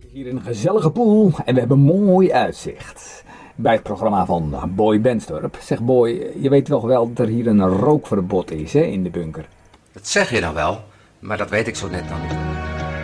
Hier in een gezellige pool en we hebben mooi uitzicht. Bij het programma van Boy Benstorp. Zeg Boy, je weet toch wel dat er hier een rookverbod is hè, in de bunker? Dat zeg je dan wel, maar dat weet ik zo net nog niet.